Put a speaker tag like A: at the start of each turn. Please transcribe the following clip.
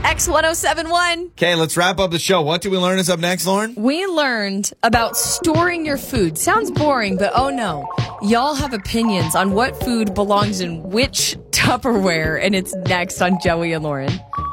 A: X1071.
B: Okay, let's wrap up the show. What did we learn is up next, Lauren?
A: We learned about storing your food. Sounds boring, but oh no. Y'all have opinions on what food belongs in which Tupperware, and it's next on Joey and Lauren.